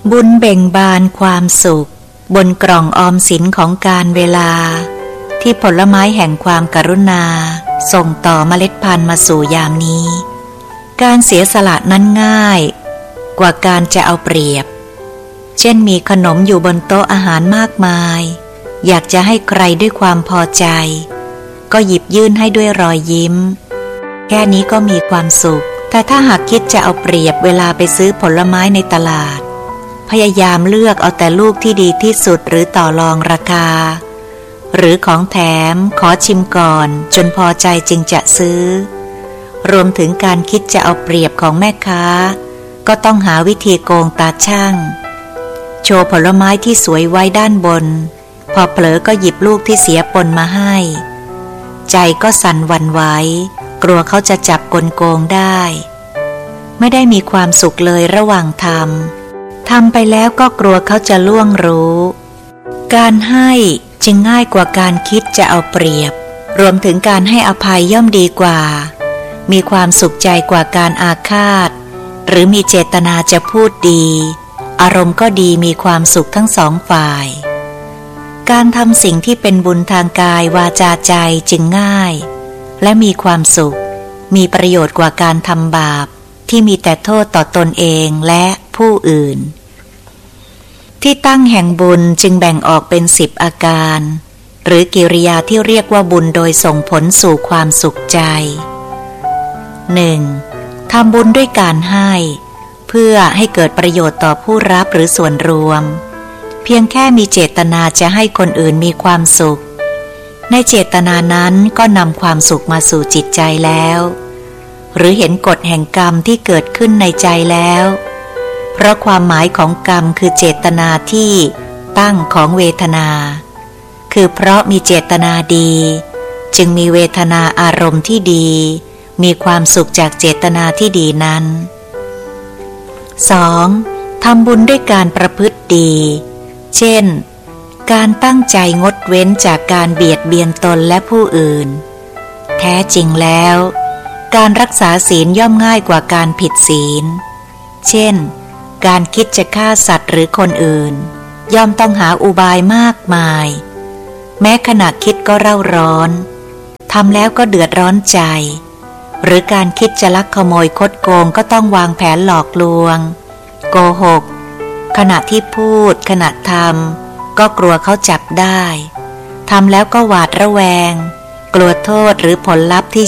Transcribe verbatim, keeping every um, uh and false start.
บุญเบ่งบานความสุขบนกล่องออมสินของการเวลาที่ผลไม้แห่งความกรุณาส่งต่อเมล็ดพันธุ์มาสู่ยามนี้การเสียสละนั้นง่ายกว่าการจะเอาเปรียบเช่นมีขนมอยู่บนโต๊ะอาหารมากมายอยากจะให้ใครด้วยความพอใจก็หยิบยื่นให้ด้วยรอยยิ้มแค่นี้ก็มีความสุขแต่ถ้าหากคิดจะเอาเปรียบเวลาไปซื้อผลไม้ในตลาดพยายามเลือกเอาแต่ลูกที่ดีที่สุดหรือต่อรองราคาหรือของแถมขอชิมก่อนจนพอใจจึงจะซื้อรวมถึงการคิดจะเอาเปรียบของแม่ค้าก็ต้องหาวิธีโกงตาช่างโชว์ผลไม้ที่สวยไว้ด้านบนพอเผลอก็หยิบลูกที่เสียปนมาให้ใจก็สั่นหวั่นไหวกลัวเขาจะจับกลโกงได้ไม่ได้มีความสุขเลยระหว่างทำทำไปแล้วก็กลัวเขาจะล่วงรู้การให้จึงง่ายกว่าการคิดจะเอาเปรียบรวมถึงการให้อภัยย่อมดีกว่ามีความสุขใจกว่าการอาฆาตหรือมีเจตนาจะพูดดีอารมณ์ก็ดีมีความสุขทั้งสองฝ่ายการทำสิ่งที่เป็นบุญทางกายวาจาใจจึงง่ายและมีความสุขมีประโยชน์กว่าการทำบาปที่มีแต่โทษต่อตนเองและผู้อื่นที่ตั้งแห่งบุญจึงแบ่งออกเป็นสิบอาการหรือกิริยาที่เรียกว่าบุญโดยส่งผลสู่ความสุขใจ หนึ่ง. ทำบุญด้วยการให้เพื่อให้เกิดประโยชน์ต่อผู้รับหรือส่วนรวมเพียงแค่มีเจตนาจะให้คนอื่นมีความสุขในเจตนานั้นก็นำความสุขมาสู่จิตใจแล้วหรือเห็นกฎแห่งกรรมที่เกิดขึ้นในใจแล้วเพราะความหมายของกรรมคือเจตนาที่ตั้งของเวทนาคือเพราะมีเจตนาดีจึงมีเวทนาอารมณ์ที่ดีมีความสุขจากเจตนาที่ดีนั้น สอง. ทำบุญด้วยการประพฤติดีเช่นการตั้งใจงดเว้นจากการเบียดเบียนตนและผู้อื่นแท้จริงแล้วการรักษาศีลย่อมง่ายกว่าการผิดศีลเช่นการคิดจะฆ่าสัตว์หรือคนอื่นย่อมต้องหาอุบายมากมายแม้ขณะคิดก็เร่าร้อนทำแล้วก็เดือดร้อนใจหรือการคิดจะลักขโมยคดโกงก็ต้องวางแผนหลอกลวงโกหกขณะที่พูดขณะทำก็กลัวเขาจับได้ทำแล้วก็หวาดระแวงกลัวโทษหรือผลลัพธ์ที่